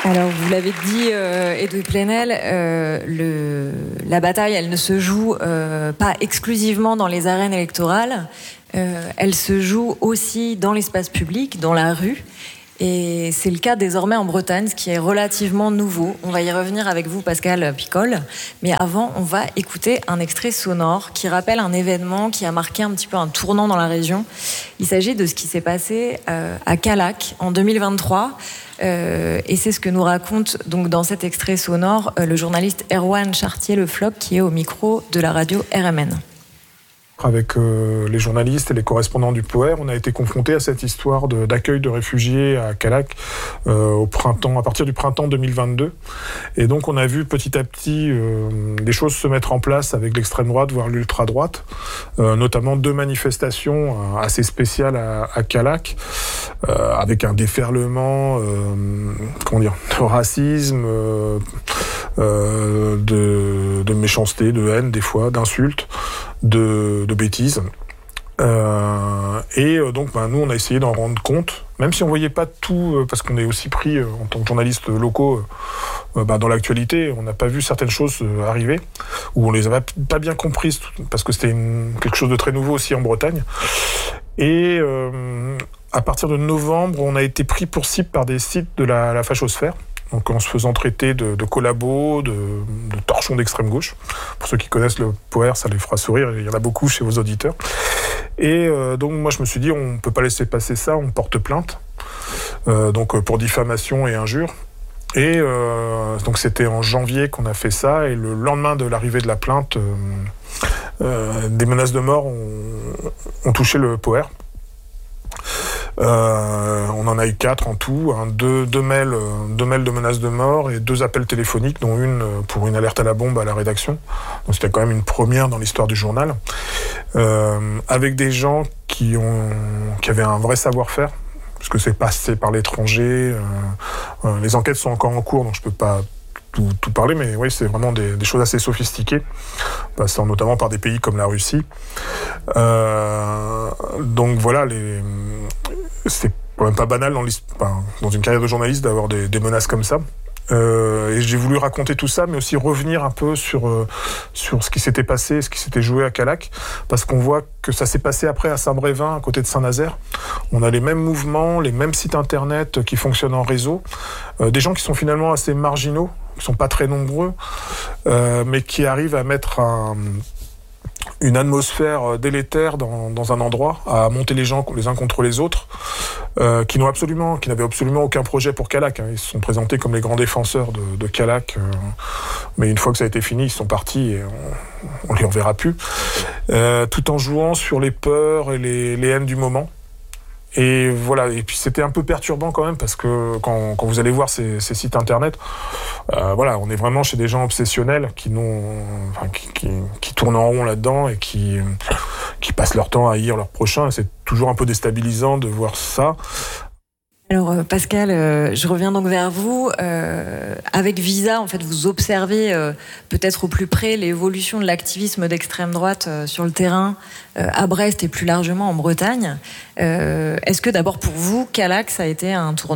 Alors, vous l'avez dit, Edoui Plenel, la bataille, elle ne se joue pas exclusivement dans les arènes électorales. Elle se joue aussi dans l'espace public, dans la rue. Et c'est le cas désormais en Bretagne, ce qui est relativement nouveau. On va y revenir avec vous, Pascal Picol. Mais avant, on va écouter un extrait sonore qui rappelle un événement qui a marqué un petit peu un tournant dans la région. Il s'agit de ce qui s'est passé à Callac en 2023. Et c'est ce que nous raconte donc dans cet extrait sonore le journaliste Erwan Chartier-Le Floch, qui est au micro de la radio RMN. Avec les journalistes et les correspondants du POER, on a été confrontés à cette histoire d'accueil de réfugiés à Callac à partir du printemps 2022. Et donc on a vu petit à petit des choses se mettre en place avec l'extrême droite, voire l'ultra-droite, notamment 2 manifestations assez spéciales à Callac, avec un déferlement de racisme, de méchanceté, de haine des fois, d'insultes, de bêtises. Donc nous on a essayé d'en rendre compte, même si on voyait pas tout, parce qu'on est aussi pris en tant que journalistes locaux dans l'actualité. On n'a pas vu certaines choses arriver, ou on les avait pas bien comprises, parce que c'était quelque chose de très nouveau aussi en Bretagne. Et à partir de novembre, on a été pris pour cible par des sites de la fachosphère, donc en se faisant traiter de collabos, de torchons d'extrême gauche. Pour ceux qui connaissent le POER, ça les fera sourire, il y en a beaucoup chez vos auditeurs. Et donc moi je me suis dit, on ne peut pas laisser passer ça, on porte plainte, pour diffamation et injure. Et donc c'était en janvier qu'on a fait ça, et le lendemain de l'arrivée de la plainte, des menaces de mort ont touché le POER. On en a eu 4 en tout, 2 mails de menaces de mort et 2 appels téléphoniques, dont une pour une alerte à la bombe à la rédaction. Donc c'était quand même une première dans l'histoire du journal, avec des gens qui avaient un vrai savoir-faire, parce que c'est passé par l'étranger. Les enquêtes sont encore en cours, donc je peux pas tout parler, mais oui, c'est vraiment des choses assez sophistiquées, passant notamment par des pays comme la Russie. Donc voilà, c'est quand même pas banal dans une carrière de journaliste d'avoir des menaces comme ça. Et j'ai voulu raconter tout ça, mais aussi revenir un peu sur ce qui s'était passé, ce qui s'était joué à Callac, parce qu'on voit que ça s'est passé après à Saint-Brévin, à côté de Saint-Nazaire. On a les mêmes mouvements, les mêmes sites internet qui fonctionnent en réseau, des gens qui sont finalement assez marginaux, qui sont pas très nombreux, mais qui arrivent à mettre une atmosphère délétère dans un endroit, à monter les gens les uns contre les autres, qui n'avaient absolument aucun projet pour Callac. Ils se sont présentés comme les grands défenseurs de Callac, mais une fois que ça a été fini, ils sont partis et on les reverra plus. Tout en jouant sur les peurs et les haines du moment. Et voilà, et puis c'était un peu perturbant quand même, parce que quand vous allez voir ces sites internet, on est vraiment chez des gens obsessionnels qui tournent en rond là-dedans et qui passent leur temps à haïr leur prochain. Et c'est toujours un peu déstabilisant de voir ça. Alors Pascal, je reviens donc vers vous. Avec Visa, en fait, vous observez peut-être au plus près l'évolution de l'activisme d'extrême droite sur le terrain à Brest et plus largement en Bretagne. Est-ce que d'abord pour vous, Callac, ça a été un tournant ?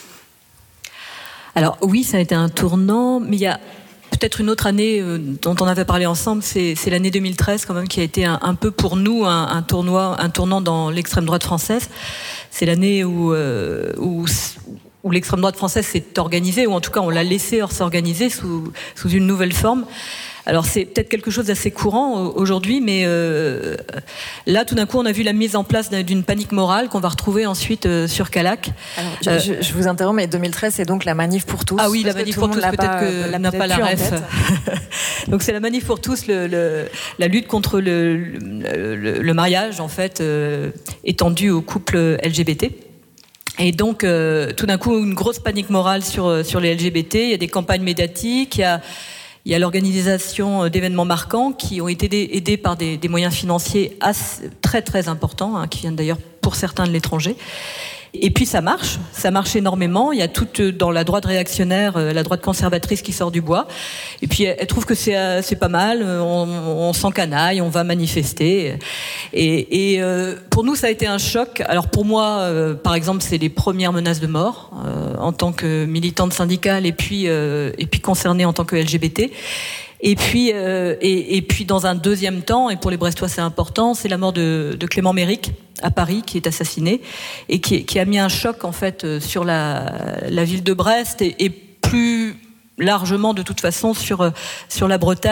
Alors oui, ça a été un tournant, mais il y a peut-être une autre année dont on avait parlé ensemble, c'est l'année 2013 quand même, qui a été un peu pour nous un tournant dans l'extrême droite française. C'est l'année où l'extrême droite française s'est organisée, ou en tout cas on l'a laissé s'organiser sous une nouvelle forme. Alors c'est peut-être quelque chose d'assez courant aujourd'hui, mais là tout d'un coup on a vu la mise en place d'une panique morale qu'on va retrouver ensuite sur Callac. Alors, je vous interromps, mais 2013 c'est donc la manif pour tous. Ah oui, la manif pour tous, peut-être que n'a pas la ref. Donc c'est la manif pour tous, la lutte contre le mariage en fait étendu aux couples LGBT. Et donc, tout d'un coup, une grosse panique morale sur les LGBT. Il y a des campagnes médiatiques, il y a l'organisation d'événements marquants qui ont été aidés par des moyens financiers très très importants, qui viennent d'ailleurs pour certains de l'étranger. Et puis ça marche énormément. Il y a toute dans la droite réactionnaire, la droite conservatrice qui sort du bois. Et puis elle trouve que c'est pas mal. On s'encanaille, on va manifester. Et pour nous ça a été un choc. Alors pour moi, par exemple, c'est les premières menaces de mort en tant que militante syndicale et puis concernée en tant que LGBT. Et puis dans un deuxième temps, et pour les Brestois c'est important, c'est la mort de Clément Méric à Paris, qui est assassiné et qui a mis un choc en fait sur la ville de Brest et plus largement de toute façon sur la Bretagne.